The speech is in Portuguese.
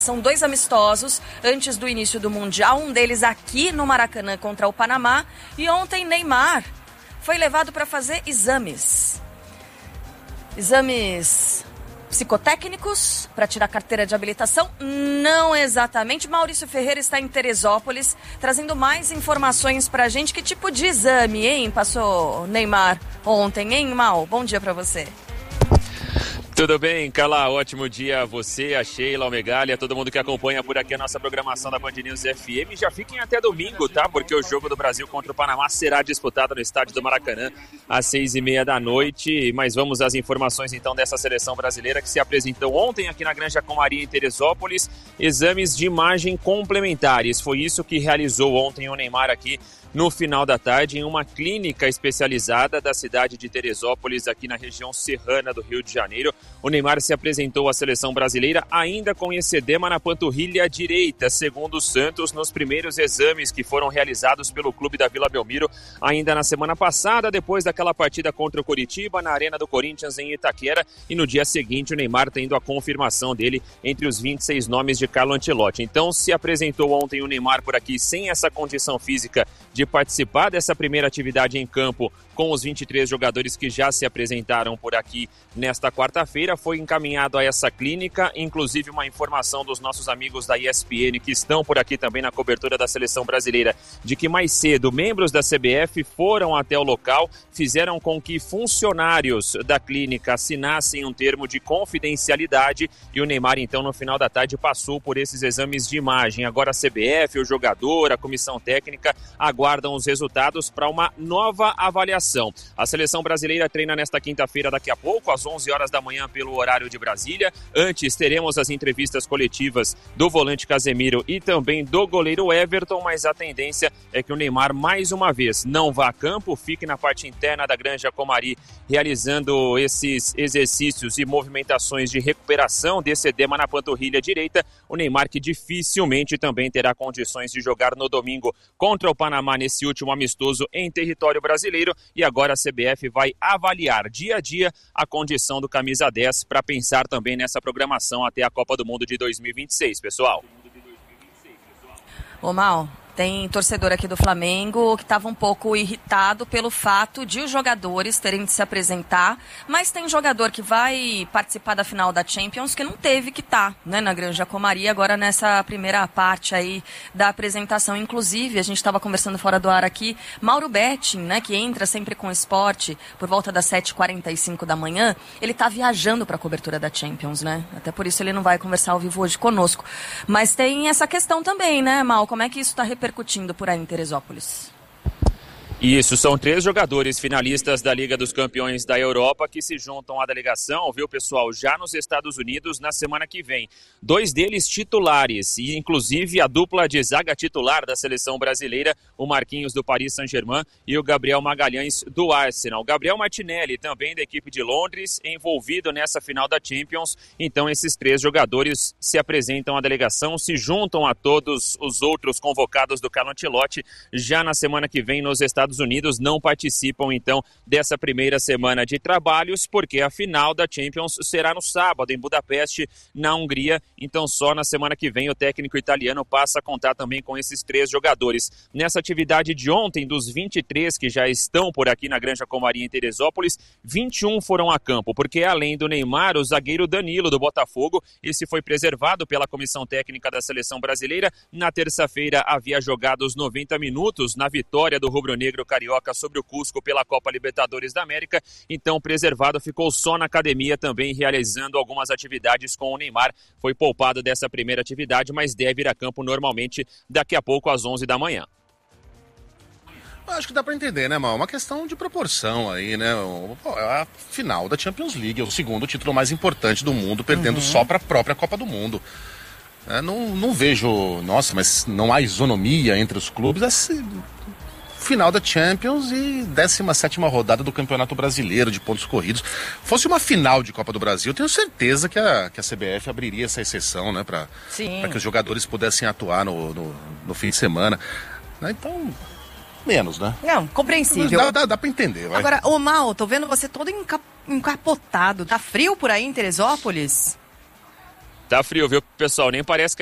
São 2 amistosos antes do início do Mundial, um deles aqui no Maracanã contra o Panamá. E ontem Neymar foi levado para fazer exames psicotécnicos para tirar carteira de habilitação? Não exatamente. Maurício Ferreira está em Teresópolis trazendo mais informações para a gente. Que tipo de exame, hein? Passou Neymar ontem, hein, Mal? Bom dia para você. Tudo bem, Carla? Ótimo dia a você, a Sheila, o Megali, a todo mundo que acompanha por aqui a nossa programação da Band News FM. Já fiquem até domingo, tá? Porque o jogo do Brasil contra o Panamá será disputado no estádio do Maracanã às 6h30 da noite. Mas vamos às informações então dessa seleção brasileira que se apresentou ontem aqui na Granja Comari em Teresópolis. Exames de imagem complementares. Foi isso que realizou ontem o Neymar aqui no final da tarde em uma clínica especializada da cidade de Teresópolis, aqui na região serrana do Rio de Janeiro. O Neymar se apresentou à seleção brasileira ainda com edema na panturrilha direita, segundo o Santos, nos primeiros exames que foram realizados pelo clube da Vila Belmiro ainda na semana passada, depois daquela partida contra o Coritiba, na Arena do Corinthians em Itaquera, e no dia seguinte o Neymar tendo a confirmação dele entre os 26 nomes de Carlo Ancelotti. Então se apresentou ontem o Neymar por aqui sem essa condição física de participar dessa primeira atividade em campo com os 23 jogadores que já se apresentaram por aqui nesta quarta-feira. Foi encaminhado a essa clínica, inclusive uma informação dos nossos amigos da ESPN que estão por aqui também na cobertura da seleção brasileira, de que mais cedo membros da CBF foram até o local, fizeram com que funcionários da clínica assinassem um termo de confidencialidade e o Neymar então no final da tarde passou por esses exames de imagem. Agora a CBF, o jogador, a comissão técnica aguardam os resultados para uma nova avaliação. A seleção brasileira treina nesta quinta-feira daqui a pouco, às 11 horas da manhã pelo horário de Brasília. Antes teremos as entrevistas coletivas do volante Casemiro e também do goleiro Everton, mas a tendência é que o Neymar mais uma vez não vá a campo, fique na parte interna da Granja Comari realizando esses exercícios e movimentações de recuperação desse edema na panturrilha direita. O Neymar que dificilmente também terá condições de jogar no domingo contra o Panamá nesse último amistoso em território brasileiro. E agora a CBF vai avaliar dia a dia a condição do camisa 10 para pensar também nessa programação até a Copa do Mundo de 2026, pessoal. Ô Mal, tem torcedor aqui do Flamengo que estava um pouco irritado pelo fato de os jogadores terem de se apresentar, mas tem jogador que vai participar da final da Champions que não teve que estar, né, na Granja Comari agora nessa primeira parte aí da apresentação. Inclusive, a gente estava conversando fora do ar aqui, Mauro Betting, né, que entra sempre com esporte por volta das 7h45 da manhã, ele está viajando para a cobertura da Champions, né? Até por isso ele não vai conversar ao vivo hoje conosco. Mas tem essa questão também, né, Mal? Como é que isso está repercutindo por aí em Teresópolis? Isso, são 3 jogadores finalistas da Liga dos Campeões da Europa que se juntam à delegação, viu, pessoal, já nos Estados Unidos na semana que vem. 2 deles titulares e inclusive a dupla de zaga titular da seleção brasileira, o Marquinhos do Paris Saint-Germain e o Gabriel Magalhães do Arsenal. Gabriel Martinelli, também da equipe de Londres, envolvido nessa final da Champions. Então esses 3 jogadores se apresentam à delegação, se juntam a todos os outros convocados do Carlo Ancelotti já na semana que vem nos Estados Unidos. Não participam então dessa primeira semana de trabalhos porque a final da Champions será no sábado em Budapeste, na Hungria. Então só na semana que vem o técnico italiano passa a contar também com esses 3 jogadores. Nessa atividade de ontem, dos 23 que já estão por aqui na Granja Comari em Teresópolis, 21 foram a campo, porque além do Neymar, o zagueiro Danilo do Botafogo, esse foi preservado pela comissão técnica da seleção brasileira. Na terça-feira havia jogado os 90 minutos na vitória do rubro-negro carioca sobre o Cusco pela Copa Libertadores da América, então preservado, ficou só na academia também realizando algumas atividades com o Neymar. Foi poupado dessa primeira atividade, mas deve ir a campo normalmente daqui a pouco às 11 da manhã. Acho que dá pra entender, né, Mal? Uma questão de proporção aí, né? A final da Champions League é o segundo título mais importante do mundo, perdendo só pra própria Copa do Mundo. Não vejo, nossa, mas não há isonomia entre os clubes. Final da Champions e 17ª rodada do Campeonato Brasileiro de pontos corridos. Fosse uma final de Copa do Brasil, eu tenho certeza que a CBF abriria essa exceção, né, para que os jogadores pudessem atuar no fim de semana. Então, menos, né? Não, compreensível. Dá pra entender, vai. Agora, ô Mal, tô vendo você todo encapotado. Tá frio por aí em Teresópolis? Tá frio, viu, pessoal? Nem parece que